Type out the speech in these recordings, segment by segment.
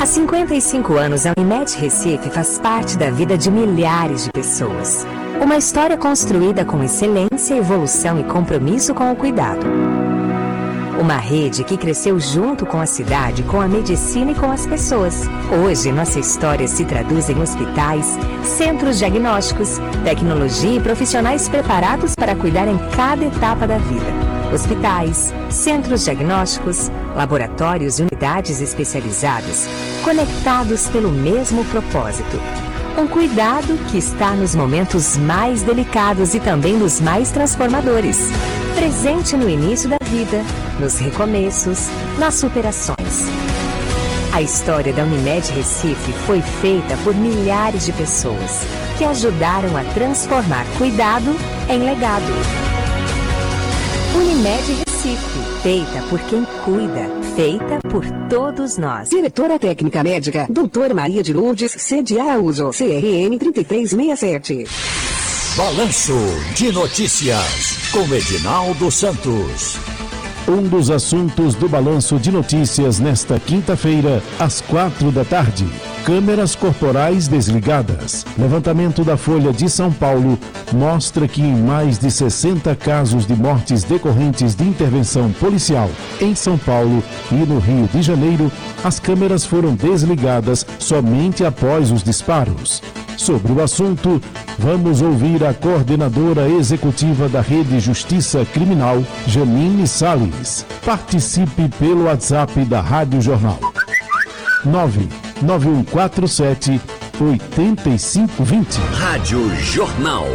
Há 55 anos, a Unimed Recife faz parte da vida de milhares de pessoas. Uma história construída com excelência, evolução e compromisso com o cuidado. Uma rede que cresceu junto com a cidade, com a medicina e com as pessoas. Hoje, nossa história se traduz em hospitais, centros diagnósticos, tecnologia e profissionais preparados para cuidar em cada etapa da vida. Hospitais, centros diagnósticos, laboratórios e unidades especializadas, conectados pelo mesmo propósito. Um cuidado que está nos momentos mais delicados e também nos mais transformadores. Presente no início da vida, nos recomeços, nas superações. A história da Unimed Recife foi feita por milhares de pessoas que ajudaram a transformar cuidado em legado. Unimed Recife, feita por quem cuida, feita por todos nós. Diretora Técnica Médica, Doutora Maria de Lourdes, sede Araújo, CRM 3367. Balanço de Notícias, com Edinaldo Santos. Um dos assuntos do Balanço de Notícias nesta quinta-feira, às 4h. Câmeras corporais desligadas. Levantamento da Folha de São Paulo mostra que em mais de 60 casos de mortes decorrentes de intervenção policial em São Paulo e no Rio de Janeiro, as câmeras foram desligadas somente após os disparos. Sobre o assunto, vamos ouvir a coordenadora executiva da Rede Justiça Criminal, Janine Salles. Participe pelo WhatsApp da Rádio Jornal. 99147 8520. Rádio Jornal.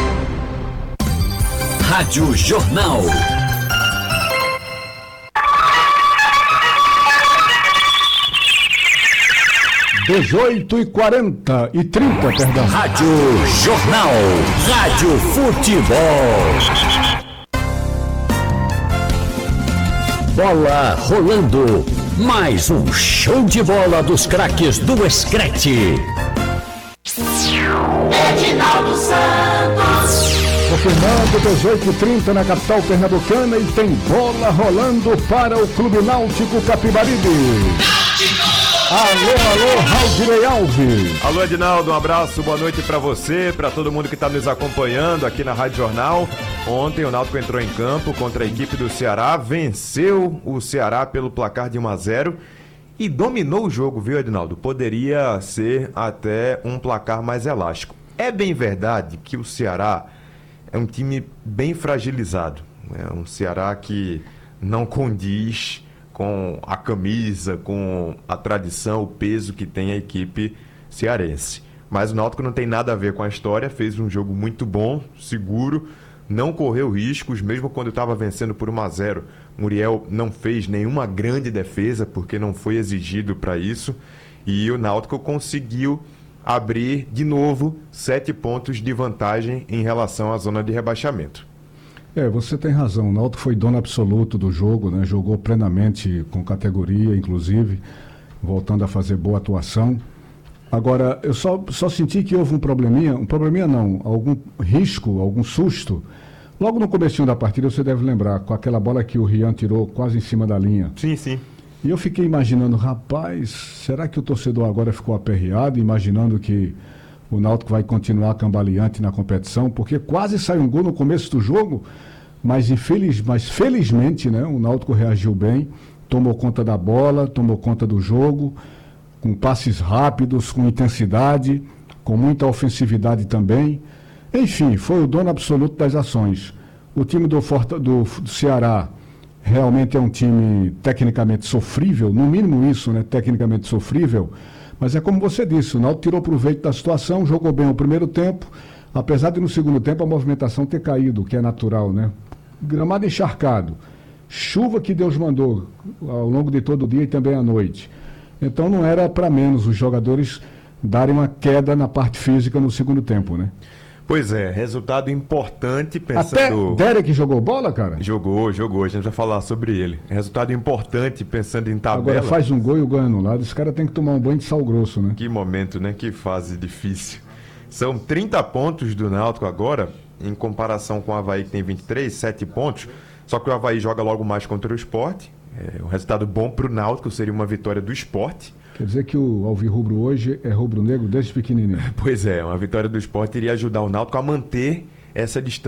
Rádio Jornal. Dezoito e 30, perdão. Rádio Jornal. Rádio Futebol. Bola rolando. Mais um show de bola dos craques do Screte. Edinaldo Santos. Confirmando 18h30 na capital pernambucana e tem bola rolando para o Clube Náutico Capibaribe. Alô, Rauldirei Alves. Alô, Edinaldo, um abraço, boa noite pra você, pra todo mundo que tá nos acompanhando aqui na Rádio Jornal. Ontem o Náutico entrou em campo contra a equipe do Ceará, venceu o Ceará pelo placar de 1-0 e dominou o jogo, viu, Edinaldo? Poderia ser até um placar mais elástico. É bem verdade que o Ceará é um time bem fragilizado, é um Ceará que não condiz com a camisa, com a tradição, o peso que tem a equipe cearense. Mas o Náutico não tem nada a ver com a história, fez um jogo muito bom, seguro, não correu riscos, mesmo quando estava vencendo por 1-0. Muriel não fez nenhuma grande defesa, porque não foi exigido para isso, e o Náutico conseguiu abrir de novo 7 pontos de vantagem em relação à zona de rebaixamento. Você tem razão, o Náutico foi dono absoluto do jogo, né? Jogou plenamente com categoria, inclusive, voltando a fazer boa atuação. Agora, eu só senti que houve um probleminha não, algum risco, algum susto. Logo no comecinho da partida, você deve lembrar, com aquela bola que o Rian tirou quase em cima da linha. Sim, sim. E eu fiquei imaginando, rapaz, será que o torcedor agora ficou aperreado, imaginando que o Náutico vai continuar cambaleante na competição? Porque quase saiu um gol no começo do jogo, mas felizmente, né, o Náutico reagiu bem, tomou conta da bola, tomou conta do jogo, com passes rápidos, com intensidade, com muita ofensividade também. Enfim, foi o dono absoluto das ações. O time do Ceará realmente é um time tecnicamente sofrível, no mínimo isso, né, tecnicamente sofrível, mas é como você disse, o Náutico tirou proveito da situação, jogou bem o primeiro tempo, apesar de no segundo tempo a movimentação ter caído, que é natural, né? Gramado encharcado, chuva que Deus mandou ao longo de todo o dia e também à noite. Então não era para menos os jogadores darem uma queda na parte física no segundo tempo, né? Pois é, resultado importante pensando... Até Derek jogou bola, cara? Jogou, a gente vai falar sobre ele. Resultado importante pensando em tabela... Agora faz um gol e o gol anulado, esse cara tem que tomar um banho de sal grosso, né? Que momento, né? Que fase difícil. São 30 pontos do Náutico agora, em comparação com o Avaí que tem 23, 7 pontos. Só que o Avaí joga logo mais contra o Sport. Um resultado bom para o Náutico, seria uma vitória do Sport. Quer dizer que o alvirrubro hoje é rubro-negro desde pequenininho. Pois é, uma vitória do Sport iria ajudar o Náutico a manter essa distância